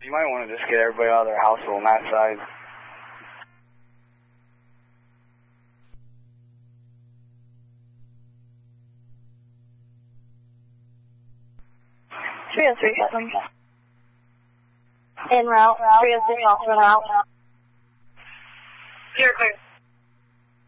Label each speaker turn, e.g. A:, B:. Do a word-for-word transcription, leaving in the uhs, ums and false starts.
A: you might want to just get everybody out of their house on that side.
B: three oh three, seven. En route, three oh six, also en route.
C: Clear, clear.